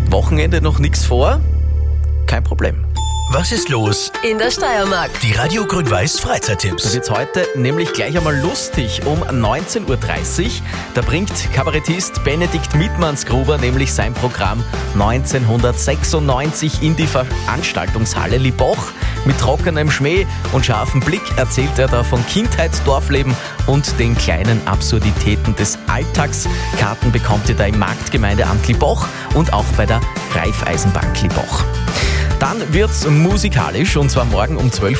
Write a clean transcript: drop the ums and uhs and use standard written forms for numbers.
Wochenende noch nichts vor? Kein Problem. Was ist los? In der Steiermark. Die Radio Grün-Weiß Da Freizeittipps. wird's heute nämlich gleich einmal lustig. Um 19.30 Uhr, da bringt Kabarettist Benedikt Mittmannsgruber nämlich sein Programm 1996 in die Veranstaltungshalle Liboch. Mit trockenem Schmäh und scharfem Blick erzählt er da von Kindheit, Dorfleben und den kleinen Absurditäten des Alltags. Karten bekommt ihr da im Marktgemeindeamt Liboch und auch bei der Raiffeisenbank Liboch. Dann wird's musikalisch, und zwar morgen um 12